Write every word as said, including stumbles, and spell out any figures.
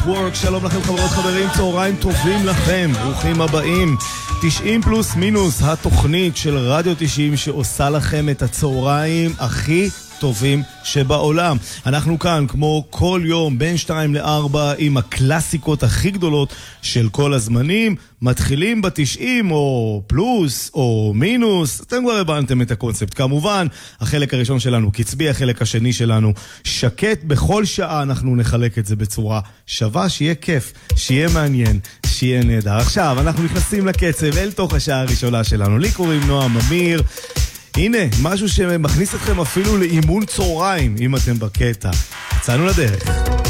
Network. שלום לכם חברות חברים, צהריים טובים לכם, ברוכים הבאים. תשעים פלוס מינוס, התוכנית של רדיו תשעים שעושה לכם את הצהריים הכי טובים שבעולם. אנחנו כאן כמו כל יום בין שתיים לארבע עם הקלאסיקות הכי גדולות של כל הזמנים. מתחילים בתשעים או פלוס או מינוס, אתם כבר הבנתם את הקונספט. כמובן, החלק הראשון שלנו קצבי, החלק השני שלנו שקט. בכל שעה אנחנו נחלק את זה בצורה שווה, שיהיה כיף, שיהיה מעניין, שיהיה נהדר. עכשיו אנחנו נכנסים לקצב אל תוך השעה הראשונה שלנו. לי קוראים נועם אמיר. הנה, משהו שמכניס אתכם אפילו לאימון צהריים, אם אתם בקטע. יצאנו לדרך.